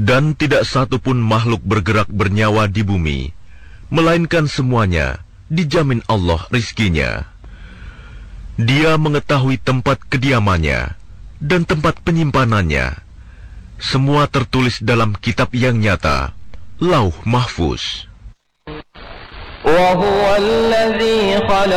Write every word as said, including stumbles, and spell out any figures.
Dan tidak satu pun makhluk bergerak bernyawa di bumi, melainkan semuanya dijamin Allah rizkinya. Dia mengetahui tempat kediamannya dan tempat penyimpanannya. Semua tertulis dalam kitab yang nyata, Lauh Mahfuz.